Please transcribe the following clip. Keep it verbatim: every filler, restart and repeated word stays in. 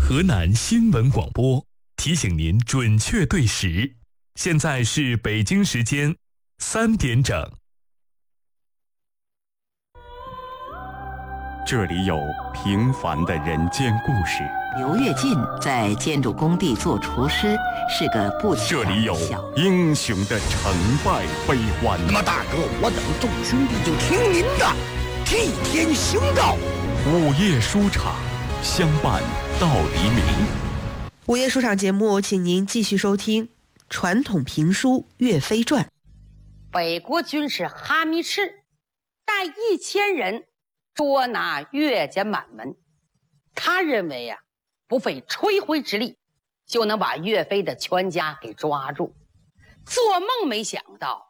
河南新闻广播提醒您准确对时，现在是北京时间三点整。这里有平凡的人间故事。 刘跃进在建筑工地做厨师，是个不这里有英雄的成败悲欢。 那么大哥，我等众兄弟就听您的，替天行道。 午夜书场，相伴到黎明。 午夜书场节目，请您继续收听传统评书《岳飞传》。 北国军师哈密赤带一千人捉拿岳家满门，他认为呀、啊，不费吹灰之力就能把岳飞的全家给抓住。做梦没想到